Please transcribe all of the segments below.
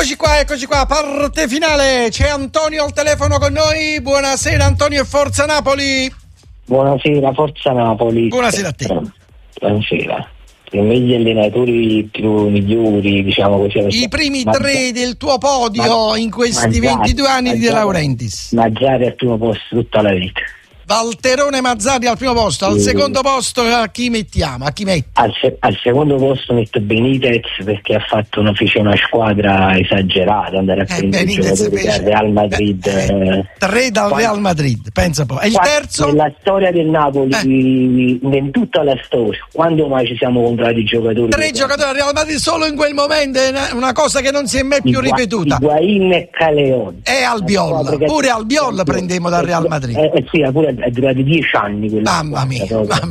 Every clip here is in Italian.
Eccoci qua, parte finale. C'è Antonio al telefono con noi. Buonasera Antonio e Forza Napoli. Buonasera, Forza Napoli. Buonasera a te. Buonasera. I miei allenatori più migliori, diciamo così. I primi tre del tuo podio in questi 22 anni di De Laurentiis. Mazzari al primo posto tutta la vita. Valterone Mazzari al primo posto, al secondo posto a chi mettiamo? A chi metti? Al secondo posto metto Benitez perché fece una squadra esagerata, andare a prendere i giocatori del Real Madrid. Tre dal Real Madrid, pensa un po'. E il terzo? Nella storia del Napoli, in tutta la storia, quando mai ci siamo comprati i giocatori? Tre giocatori al Real Madrid solo in quel momento, è una cosa che non si è mai più ripetuta. Higuaín e Caleon. E Albiol, pure Albiol prendemmo dal Real Madrid. Sì, pure è durato 10 anni. Mamma mia.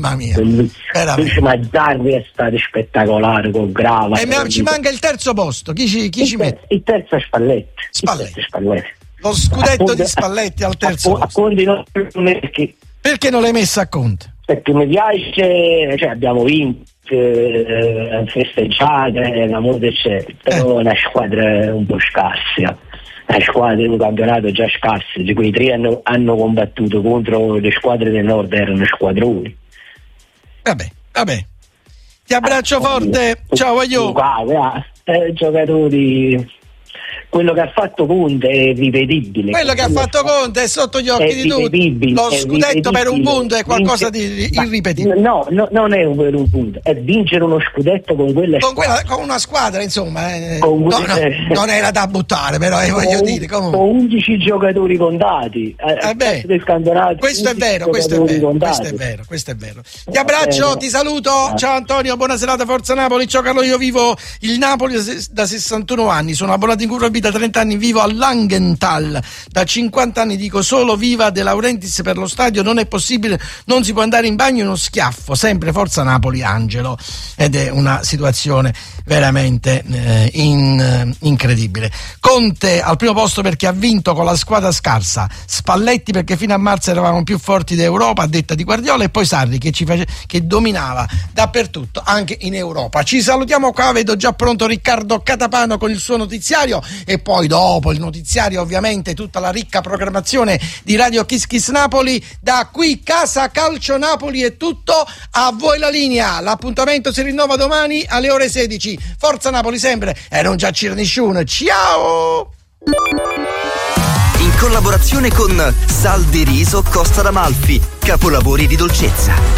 Mazzarri è stato spettacolare con Grava. E ci manca il terzo posto. Chi ci mette? Il terzo è Spalletti. Lo scudetto di Spalletti al terzo posto. A Conte no, perché non l'hai messo a Conte? Perché mi piace, abbiamo vinto, festeggiate, l'amore c'è, però è una squadra un po' scarsa. La squadra di un campionato già scarse, di quei tre hanno combattuto contro le squadre del nord, erano squadroni. Vabbè. Ti abbraccio forte, ciao Aglio. Giocatori, quello che ha fatto Conte è irripetibile. Quello che ha fatto Conte è sotto gli occhi di tutti. Lo scudetto per un punto è qualcosa di irripetibile. No, non è per un punto, è vincere uno scudetto con con una squadra, insomma. Non era da buttare, però voglio dire. Comunque. Con 11 giocatori contati. Questo è vero. Ti abbraccio, ti saluto. Ciao Antonio, buona serata, Forza Napoli. Ciao Carlo, io vivo il Napoli da 61 anni, sono abbonato in curva da 30 anni, vivo a Langenthal da 50 anni, dico solo viva De Laurentiis per lo stadio, non è possibile, non si può andare in bagno, uno schiaffo, sempre Forza Napoli Angelo. Ed è una situazione veramente incredibile. Conte al primo posto perché ha vinto con la squadra scarsa, Spalletti perché fino a marzo eravamo più forti d'Europa a detta di Guardiola, e poi Sarri che dominava dappertutto, anche in Europa. Ci salutiamo qua, vedo già pronto Riccardo Catapano con il suo notiziario, e poi dopo il notiziario ovviamente tutta la ricca programmazione di Radio Kiss Kiss Napoli. Da qui Casa Calcio Napoli è tutto, a voi la linea, l'appuntamento si rinnova domani alle ore 16. Forza Napoli sempre e non già c'era nessuno. Ciao! In collaborazione con Sal di Riso Costa d'Amalfi, capolavori di dolcezza.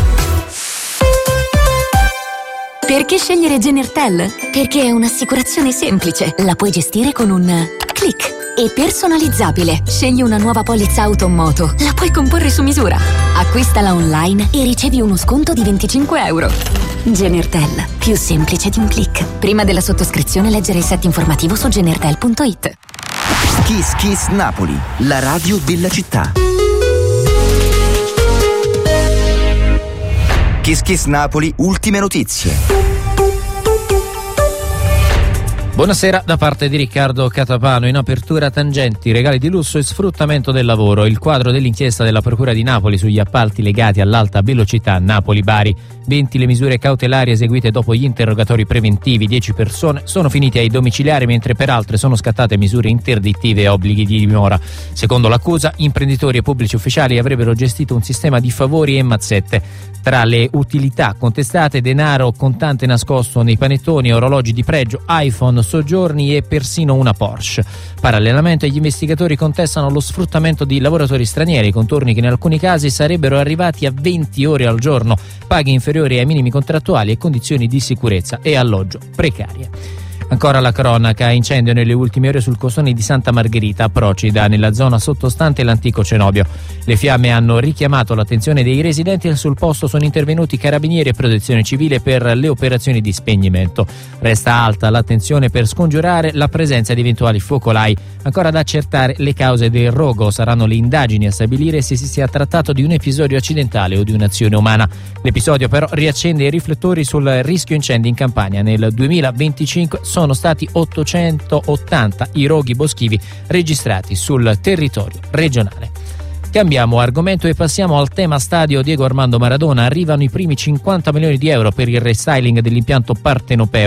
Perché scegliere Genertel? Perché è un'assicurazione semplice, la puoi gestire con un click e personalizzabile. Scegli una nuova polizza auto o moto, la puoi comporre su misura. Acquistala online e ricevi uno sconto di €25. Genertel, più semplice di un click. Prima della sottoscrizione leggere il set informativo su genertel.it. Kiss Kiss Napoli, la radio della città. Kiss Kiss Napoli, ultime notizie. Buonasera da parte di Riccardo Catapano. In apertura tangenti, regali di lusso e sfruttamento del lavoro. Il quadro dell'inchiesta della Procura di Napoli sugli appalti legati all'alta velocità Napoli-Bari. 20 le misure cautelari eseguite dopo gli interrogatori preventivi. 10 persone sono finite ai domiciliari, mentre per altre sono scattate misure interdittive e obblighi di dimora. Secondo l'accusa, imprenditori e pubblici ufficiali avrebbero gestito un sistema di favori e mazzette. Tra le utilità contestate, denaro contante nascosto nei panettoni, orologi di pregio, iPhone, soggiorni e persino una Porsche. Parallelamente gli investigatori contestano lo sfruttamento di lavoratori stranieri, contorni che in alcuni casi sarebbero arrivati a 20 ore al giorno, paghe inferiori ai minimi contrattuali e condizioni di sicurezza e alloggio precarie. Ancora la cronaca, incendio nelle ultime ore sul costone di Santa Margherita a Procida, nella zona sottostante l'antico cenobio. Le fiamme hanno richiamato l'attenzione dei residenti e sul posto sono intervenuti carabinieri e protezione civile per le operazioni di spegnimento. Resta alta l'attenzione per scongiurare la presenza di eventuali focolai. Ancora da accertare le cause del rogo, saranno le indagini a stabilire se si sia trattato di un episodio accidentale o di un'azione umana. L'episodio però riaccende i riflettori sul rischio incendi in Campania. Nel 2025 sono stati 880 i roghi boschivi registrati sul territorio regionale. Cambiamo argomento e passiamo al tema stadio Diego Armando Maradona. Arrivano i primi 50 milioni di euro per il restyling dell'impianto partenopeo.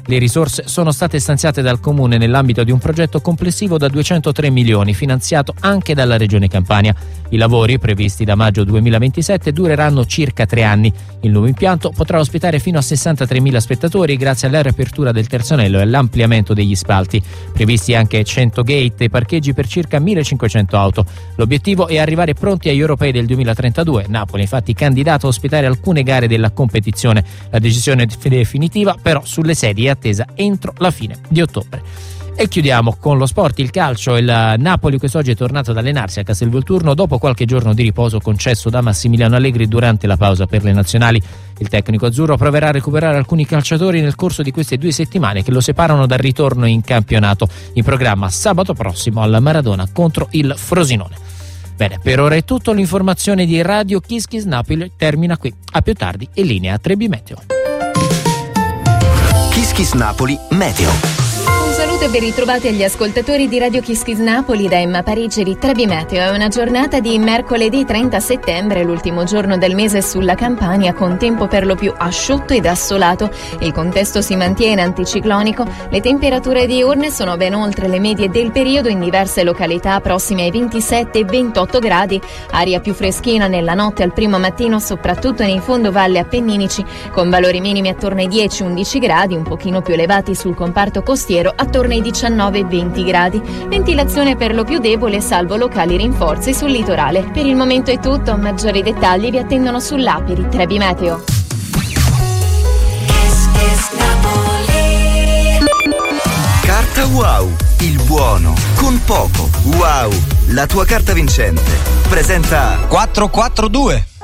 Le risorse sono state stanziate dal Comune nell'ambito di un progetto complessivo da 203 milioni, finanziato anche dalla Regione Campania. I lavori, previsti da maggio 2027, dureranno circa 3 anni. Il nuovo impianto potrà ospitare fino a 63.000 spettatori grazie alla riapertura del terzo anello e all'ampliamento degli spalti. Previsti anche 100 gate e parcheggi per circa 1.500 auto. L'obiettivo è arrivare pronti agli europei del 2032. Napoli è infatti candidato a ospitare alcune gare della competizione. La decisione definitiva però sulle sedi è attesa entro la fine di ottobre. E chiudiamo con lo sport, il calcio. Il Napoli quest'oggi è tornato ad allenarsi a Castelvolturno dopo qualche giorno di riposo concesso da Massimiliano Allegri durante la pausa per le nazionali. Il tecnico azzurro proverà a recuperare alcuni calciatori nel corso di queste 2 settimane che lo separano dal ritorno in campionato, in programma sabato prossimo al Maradona contro il Frosinone. Bene, per ora è tutto. L'informazione di Radio Kiss Kiss Napoli termina qui. A più tardi in linea 3B Meteo. Kiss Kiss Napoli Meteo. Un saluto e ben ritrovati agli ascoltatori di Radio Kiss Kiss Napoli da Emma Parigi di 3B Meteo. È una giornata di mercoledì 30 settembre, l'ultimo giorno del mese sulla Campania, con tempo per lo più asciutto ed assolato. Il contesto si mantiene anticiclonico. Le temperature diurne sono ben oltre le medie del periodo in diverse località, prossime ai 27 e 28 gradi. Aria più freschina nella notte al primo mattino, soprattutto nei fondovalle appenninici, con valori minimi attorno ai 10-11 gradi, un pochino più elevati sul comparto costiero, attorno ai 19-20 gradi. Ventilazione per lo più debole, salvo locali rinforzi sul litorale. Per il momento è tutto, maggiori dettagli vi attendono sull'app di 3B Meteo. Carta Wow, il buono con poco. Wow, la tua carta vincente. Presenta 442.